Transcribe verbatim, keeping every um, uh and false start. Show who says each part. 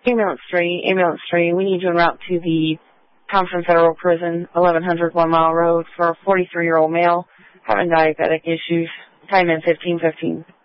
Speaker 1: Ambulance three, Ambulance three, we need you en route to the Thompson Federal Prison, eleven hundred One Mile Road, for a forty-three-year-old male having diabetic issues. Time in fifteen fifteen.